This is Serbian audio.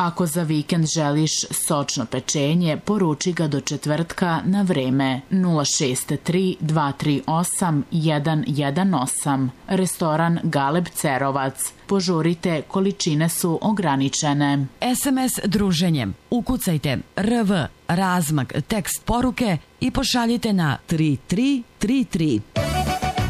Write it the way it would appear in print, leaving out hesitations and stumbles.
Ako za vikend želiš sočno pečenje, poruči ga do četvrtka na vreme 063 238 118. Restoran Galeb Cerovac. Požurite, količine su ograničene. SMS druženjem. Ukucajte RV razmak tekst poruke i pošaljite na 3333.